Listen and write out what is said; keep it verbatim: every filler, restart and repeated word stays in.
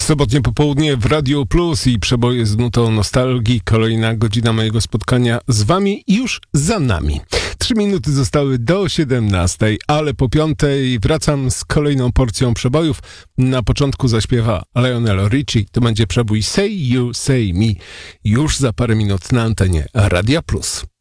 Sobotnie popołudnie w Radio Plus i przeboje z nutą nostalgii. Kolejna godzina mojego spotkania z wami już za nami. Trzy minuty zostały do siedemnastej, ale po piątej wracam z kolejną porcją przebojów. Na początku zaśpiewa Lionel Richie. To będzie przebój Say You, Say Me. Już za parę minut na antenie Radia Plus.